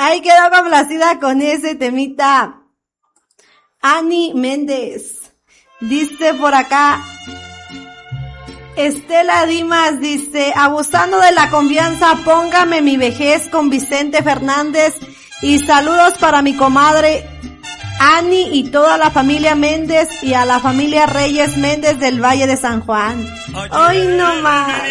Ahí quedó complacida con ese temita. Ani Méndez. Dice por acá. Estela Dimas dice, abusando de la confianza, póngame mi vejez con Vicente Fernández y saludos para mi comadre Ani y toda la familia Méndez y a la familia Reyes Méndez del Valle de San Juan. Hoy no más.